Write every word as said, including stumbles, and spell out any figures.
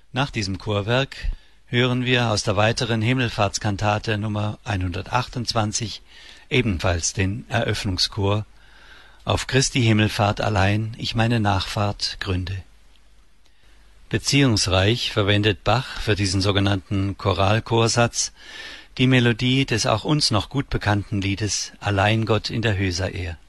Nach diesem Chorwerk hören wir aus der weiteren Himmelfahrtskantate Nummer hundertachtundzwanzig ebenfalls den Eröffnungschor »Auf Christi Himmelfahrt allein ich meine Nachfahrt gründe«. Beziehungsreich verwendet Bach für diesen sogenannten Choralchorsatz die Melodie des auch uns noch gut bekannten Liedes »Allein Gott in der Höh sei er«.